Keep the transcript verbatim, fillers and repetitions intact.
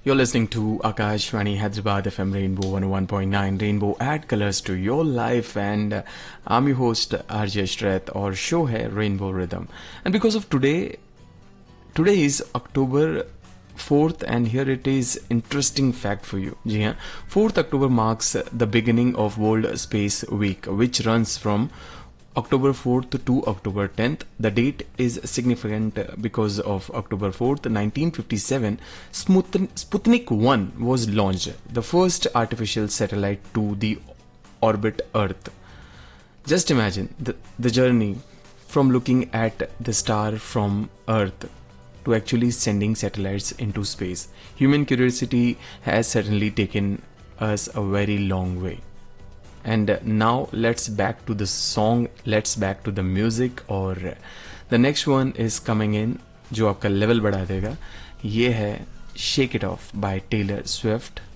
You're listening to Akashvani Hyderabad F M Rainbow one oh one point nine. Rainbow add colors to your life, and uh, I'm your host R J Shrath. Our show है Rainbow Rhythm. And because of today, today is October fourth, and here it is interesting fact for you. जी हाँ, fourth October marks the beginning of World Space Week, which runs from October fourth to October tenth. The date is significant because of October fourth, nineteen fifty-seven, Sputnik one was launched, the first artificial satellite to the orbit Earth. Just imagine the, the journey from looking at the star from Earth to actually sending satellites into space. Human curiosity has certainly taken us a very long way. And now let's back to the song, let's back to the music. और the next one is coming in जो आपका level बढ़ा देगा. ये है Shake It Off by Taylor Swift.